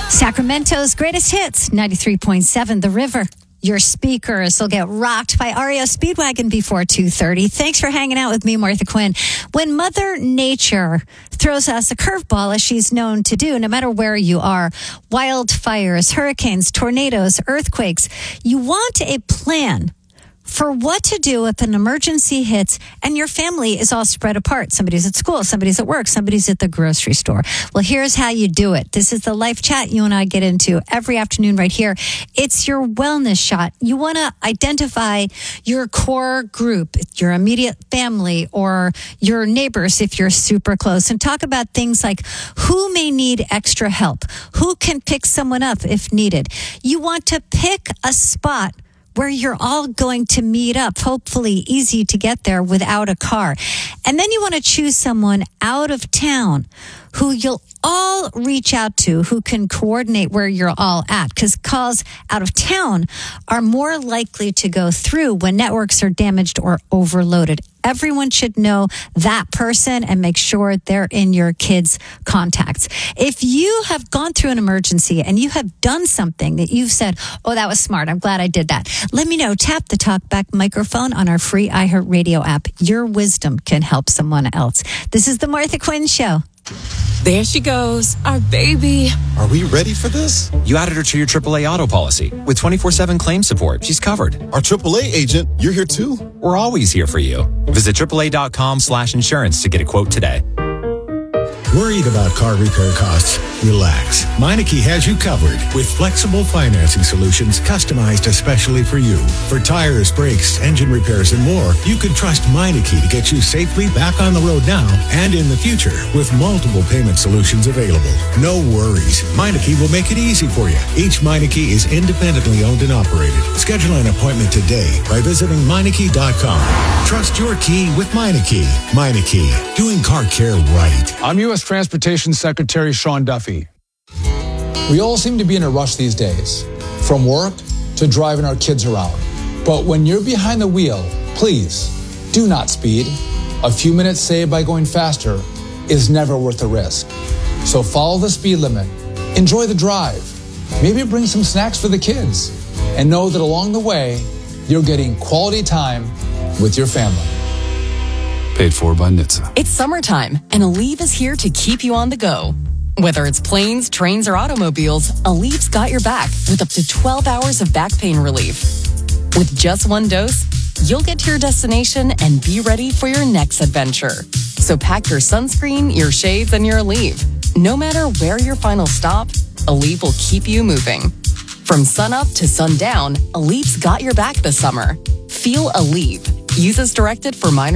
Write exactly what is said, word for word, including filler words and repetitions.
Sacramento's greatest hits, ninety-three point seven The River. Your speakers will get rocked by R E O Speedwagon before two thirty. Thanks for hanging out with me, Martha Quinn. When Mother Nature throws us a curveball, as she's known to do, no matter where you are, wildfires, hurricanes, tornadoes, earthquakes, you want a plan for what to do if an emergency hits and your family is all spread apart. Somebody's at school, somebody's at work, somebody's at the grocery store. Well, here's how you do it. This is the life chat you and I get into every afternoon right here. It's your wellness shot. You want to identify your core group, your immediate family or your neighbors if you're super close, and talk about things like who may need extra help, who can pick someone up if needed. You want to pick a spot where you're all going to meet up, hopefully easy to get there without a car. And then you want to choose someone out of town who you'll all reach out to, who can coordinate where you're all at, because calls out of town are more likely to go through when networks are damaged or overloaded. Everyone should know that person and make sure they're in your kids' contacts. If you have gone through an emergency and you have done something that you've said, oh, that was smart, I'm glad I did that, let me know. Tap the talkback microphone on our free iHeartRadio app. Your wisdom can help someone else. This is the Martha Quinn Show. There she goes, our baby. Are we ready for this? You added her to your triple A auto policy. With twenty-four seven claim support, she's covered. Our triple A agent, you're here too? We're always here for you. Visit triple A dot com slash insurance to get a quote today. Worried about car repair costs? Relax. Meineke has you covered with flexible financing solutions customized especially for you. For tires, brakes, engine repairs, and more, you can trust Meineke to get you safely back on the road now and in the future with multiple payment solutions available. No worries. Meineke will make it easy for you. Each Meineke is independently owned and operated. Schedule an appointment today by visiting Meineke dot com. Trust your key with Meineke. Meineke, doing car care right. I'm U S Transportation Secretary Sean Duffy. We all seem to be in a rush these days, from work to driving our kids around. But when you're behind the wheel, please do not speed. A few minutes saved by going faster is never worth the risk. So follow the speed limit, enjoy the drive, maybe bring some snacks for the kids, and know that along the way, you're getting quality time with your family. Paid for by N H T S A. It's summertime, and Aleve is here to keep you on the go. Whether it's planes, trains, or automobiles, Aleve's got your back with up to twelve hours of back pain relief. With just one dose, you'll get to your destination and be ready for your next adventure. So pack your sunscreen, your shades, and your Aleve. No matter where your final stop, Aleve will keep you moving. From sunup to sundown, Aleve's got your back this summer. Feel Aleve. Use as directed for minor